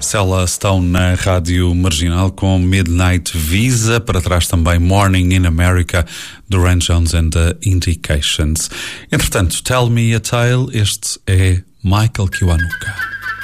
Marcella Stone na Rádio Marginal com Midnight Visa, para trás também Morning in America, Duran Jones and the Indications. Entretanto, Tell Me a Tale, este é Michael Kiwanuka.